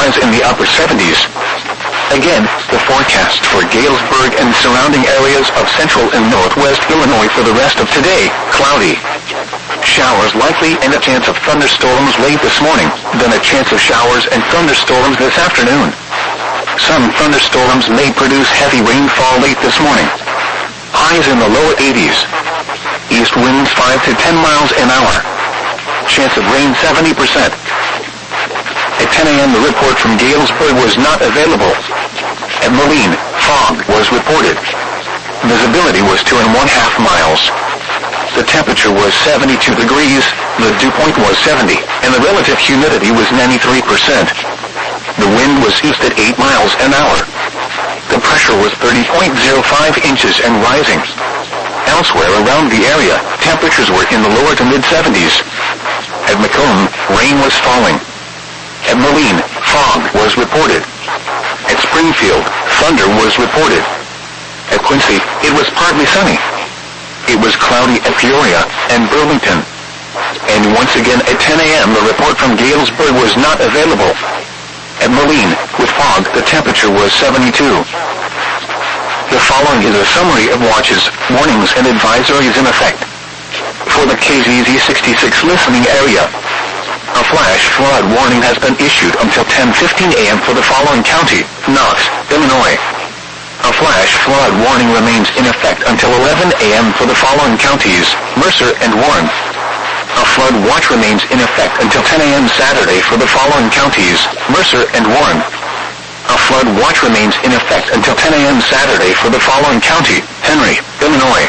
highs in the upper 70s. Again, the forecast for Galesburg and surrounding areas of central and northwest Illinois for the rest of today, cloudy. Showers likely and a chance of thunderstorms late this morning, then a chance of showers and thunderstorms this afternoon. Some thunderstorms may produce heavy rainfall late this morning. Highs in the lower 80s. East winds 5 to 10 miles an hour. Chance of rain 70%. At 10 a.m. the report from Galesburg was not available. At Moline, fog was reported. Visibility was 2.5 miles. The temperature was 72 degrees, the dew point was 70, and the relative humidity was 93%. The wind was east at 8 miles an hour. The pressure was 30.05 inches and rising. Elsewhere around the area, temperatures were in the lower to mid-70s. At Macomb, rain was falling. At Moline, fog was reported. At Springfield, thunder was reported. At Quincy, it was partly sunny. It was cloudy at Peoria and Burlington. And once again at 10 a.m. the report from Galesburg was not available. At Moline, with fog, the temperature was 72. The following is a summary of watches, warnings, and advisories in effect. For the KZZ66 listening area, a flash flood warning has been issued until 10:15 a.m. for the following county, Knox, Illinois. A flash flood warning remains in effect until 11 a.m. for the following counties, Mercer and Warren. A flood watch remains in effect until 10 a.m. Saturday for the following counties, Mercer and Warren. A flood watch remains in effect until 10 a.m. Saturday for the following county, Henry, Illinois.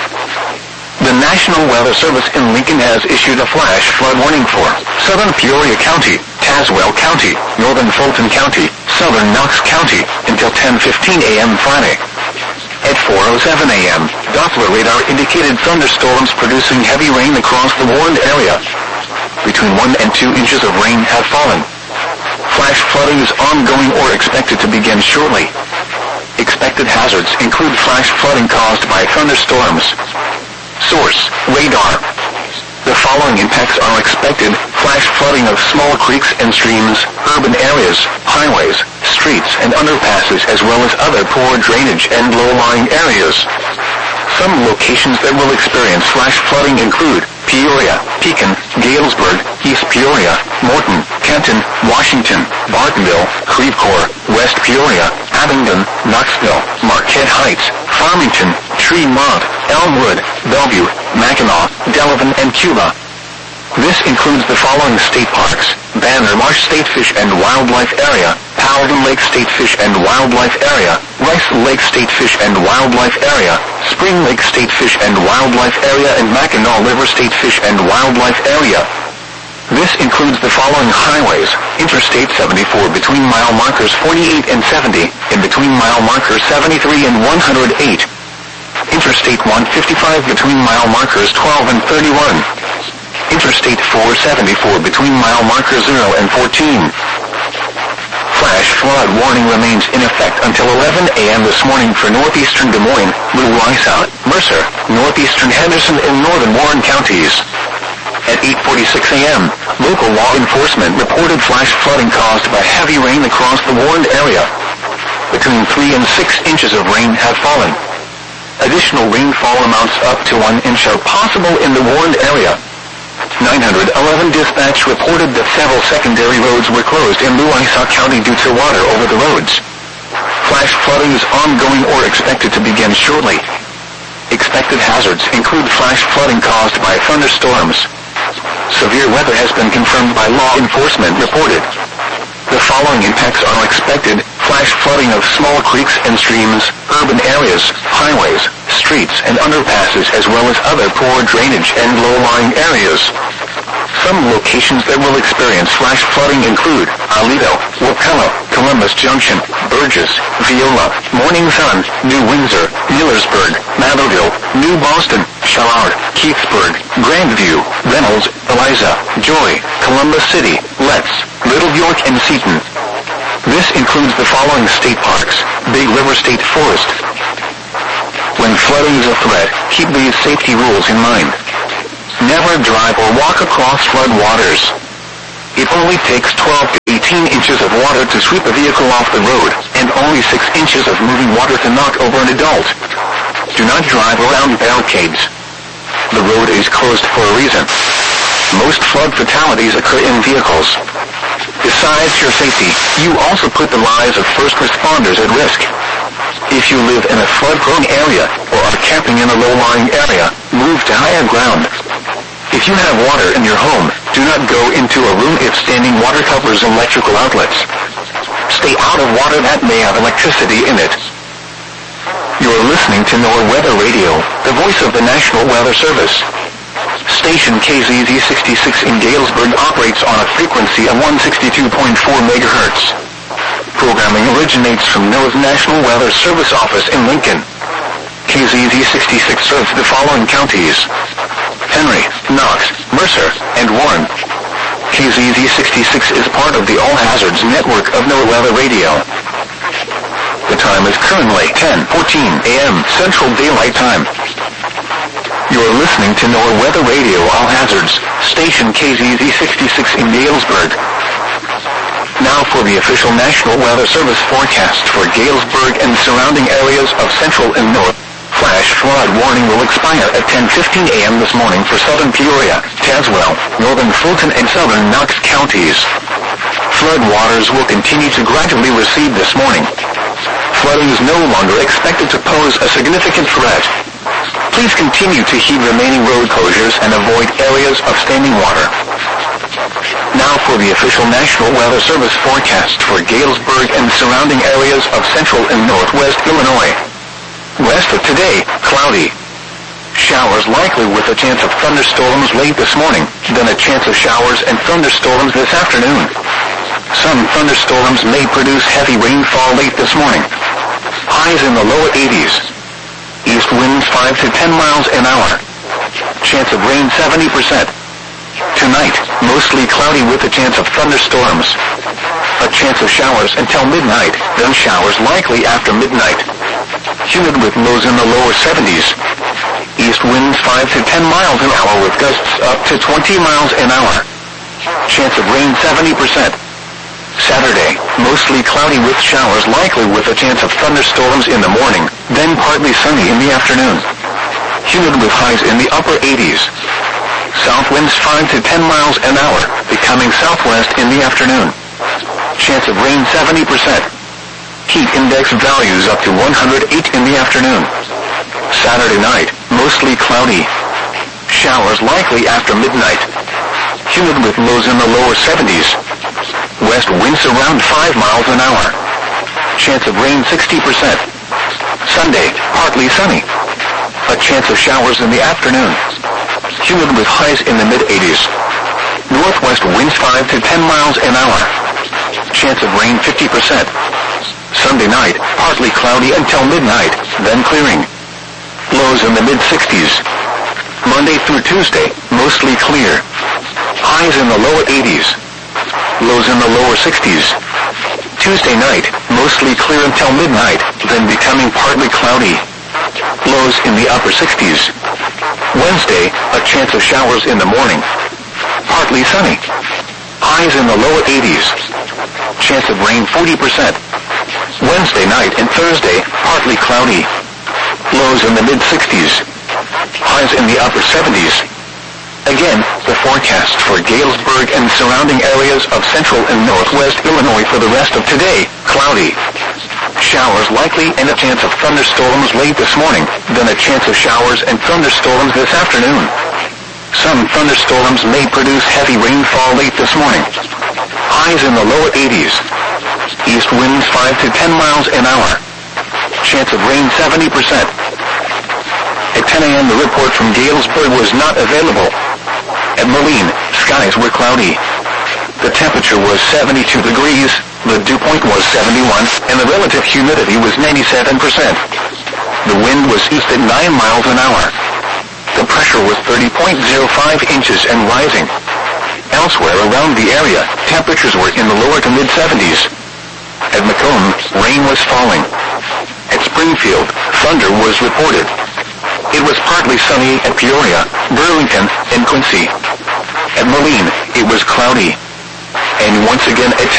The National Weather Service in Lincoln has issued a flash flood warning for southern Peoria County, Tazewell County, northern Fulton County, southern Knox County, until 10:15 a.m. Friday. At 4:07 a.m., Doppler radar indicated thunderstorms producing heavy rain across the warned area. Between 1 and 2 inches of rain have fallen. Flash flooding is ongoing or expected to begin shortly. Expected hazards include flash flooding caused by thunderstorms. Source, radar. The following impacts are expected: flash flooding of small creeks and streams, urban areas, highways, streets and underpasses, as well as other poor drainage and low-lying areas. Some locations that will experience flash flooding include Peoria, Pekin, Galesburg, East Peoria, Morton, Kenton, Washington, Bartonville, Creve-Coeur, West Peoria, Abingdon, Knoxville, Marquette Heights, Farmington, Tremont, Elmwood, Bellevue, Mackinac, Delavan, and Cuba. This includes the following state parks: Banner Marsh State Fish and Wildlife Area, Paladin Lake State Fish and Wildlife Area, Rice Lake State Fish and Wildlife Area, Spring Lake State Fish and Wildlife Area, and Mackinac River State Fish and Wildlife Area. This includes the following highways: Interstate 74 between mile markers 48 and 70, and between mile markers 73 and 108. Interstate 155 between mile markers 12 and 31. Interstate 474 between mile markers 0 and 14. Flash flood warning remains in effect until 11 a.m. this morning for northeastern Des Moines, Little Wysocki, Mercer, northeastern Henderson, and northern Warren counties. At 8:46 a.m., local law enforcement reported flash flooding caused by heavy rain across the warned area. Between 3 and 6 inches of rain have fallen. Additional rainfall amounts up to 1 inch are possible in the warned area. 911 dispatch reported that several secondary roads were closed in Wysocki County due to water over the roads. Flash flooding is ongoing or expected to begin shortly. Expected hazards include flash flooding caused by thunderstorms. Severe weather has been confirmed by law enforcement reported. The following impacts are expected: flash flooding of small creeks and streams, urban areas, highways, streets and underpasses, as well as other poor drainage and low-lying areas. Some locations that will experience flash flooding include Aledo, Wapello, Columbus Junction, Burgess, Viola, Morning Sun, New Windsor, Millersburg, Matherville, New Boston, Sherrard, Keithsburg, Grandview, Reynolds, Eliza, Joy, Columbus City, Letts, Little York, and Seaton. This includes the following state parks: Big River State Forest. When flooding is a threat, keep these safety rules in mind. Never drive or walk across flood waters. It only takes 12 to 18 inches inches of water to sweep a vehicle off the road, and only 6 inches of moving water to knock over an adult. Do not drive around barricades. The road is closed for a reason. Most flood fatalities occur in vehicles. Besides your safety, you also put the lives of first responders at risk. If you live in a flood-prone area or are camping in a low-lying area, move to higher ground. If you have water in your home, do not go into a room if standing water covers electrical outlets. Stay out of water that may have electricity in it. You are listening to NOAA Weather Radio, the voice of the National Weather Service. Station KZZ66 in Galesburg operates on a frequency of 162.4 MHz. Programming originates from NOAA's National Weather Service office in Lincoln. KZZ66 serves the following counties: Henry, Knox, Mercer, and Warren. KZZ66 is part of the All Hazards network of NOAA Weather Radio. The time is currently 10:14 a.m. Central Daylight Time. You are listening to NOAA Weather Radio All Hazards, station KZZ66 in Galesburg. Now for the official National Weather Service forecast for Galesburg and surrounding areas of central and north. Flash flood warning will expire at 10:15 a.m. this morning for southern Peoria, Tazewell, northern Fulton, and southern Knox counties. Flood waters will continue to gradually recede this morning. Flooding is no longer expected to pose a significant threat. Please continue to heed remaining road closures and avoid areas of standing water. Now for the official National Weather Service forecast for Galesburg and surrounding areas of central and northwest Illinois. West of today, cloudy. Showers likely with a chance of thunderstorms late this morning, then a chance of showers and thunderstorms this afternoon. Some thunderstorms may produce heavy rainfall late this morning. Highs in the lower 80s. East winds 5 to 10 miles an hour. Chance of rain 70%. Tonight, mostly cloudy with a chance of thunderstorms. A chance of showers until midnight, then showers likely after midnight. Humid with lows in the lower 70s. East winds 5 to 10 miles an hour with gusts up to 20 miles an hour. Chance of rain 70%. Saturday, mostly cloudy with showers likely with a chance of thunderstorms in the morning, then partly sunny in the afternoon. Humid with highs in the upper 80s. South winds 5 to 10 miles an hour, becoming southwest in the afternoon. Chance of rain 70%. Heat index values up to 108 in the afternoon. Saturday night, mostly cloudy. Showers likely after midnight. Humid with lows in the lower 70s. West winds around 5 miles an hour. Chance of rain 60%. Sunday, partly sunny. A chance of showers in the afternoon. Humid with highs in the mid-80s. Northwest winds 5 to 10 miles an hour. Chance of rain 50%. Sunday night, partly cloudy until midnight, then clearing. Lows in the mid-60s. Monday through Tuesday, mostly clear. Highs in the lower 80s. Lows in the lower 60s. Tuesday night, mostly clear until midnight, then becoming partly cloudy. Lows in the upper 60s. Wednesday, a chance of showers in the morning. Partly sunny. Highs in the lower 80s. Chance of rain 40%. Wednesday night and Thursday, partly cloudy. Lows in the mid-60s. Highs in the upper 70s. Again, the forecast for Galesburg and surrounding areas of central and northwest Illinois for the rest of today, cloudy. Showers likely and a chance of thunderstorms late this morning, then a chance of showers and thunderstorms this afternoon. Some thunderstorms may produce heavy rainfall late this morning. Highs in the lower 80s. East winds 5 to 10 miles an hour. Chance of rain 70%. At 10 a.m. the report from Galesburg was not available. At Moline, skies were cloudy. The temperature was 72 degrees, the dew point was 71, and the relative humidity was 97%. The wind was east at 9 miles an hour. The pressure was 30.05 inches and rising. Elsewhere around the area, temperatures were in the lower to mid-70s. At Macomb, rain was falling. At Springfield, thunder was reported. It was partly sunny at Peoria, Burlington, and Quincy. At Moline, it was cloudy. And once again at